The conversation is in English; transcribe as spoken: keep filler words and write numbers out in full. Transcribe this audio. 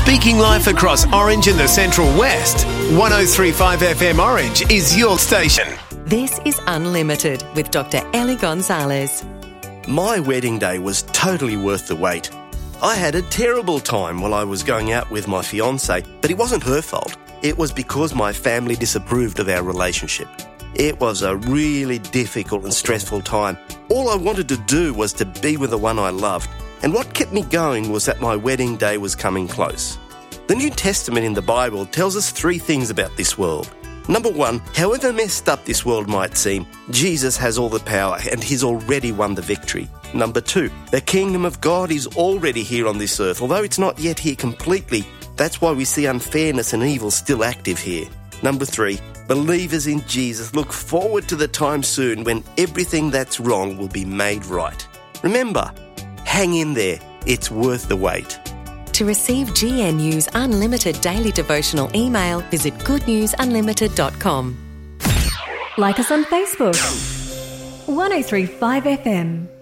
Speaking life across Orange and the Central West, one oh three point five F M Orange is your station. This is Unlimited with Doctor Ellie Gonzalez. My wedding day was totally worth the wait. I had a terrible time while I was going out with my fiancée, but it wasn't her fault. It was because my family disapproved of our relationship. It was a really difficult and stressful time. All I wanted to do was to be with the one I loved, and what kept me going was that my wedding day was coming close. The New Testament in the Bible tells us three things about this world. Number one, however messed up this world might seem, Jesus has all the power and he's already won the victory. Number two, the kingdom of God is already here on this earth, although it's not yet here completely. That's why we see unfairness and evil still active here. Number three, believers in Jesus look forward to the time soon when everything that's wrong will be made right. Remember, hang in there. It's worth the wait. To receive G N U's unlimited daily devotional email, visit good news unlimited dot com. Like us on Facebook. one oh three point five F M.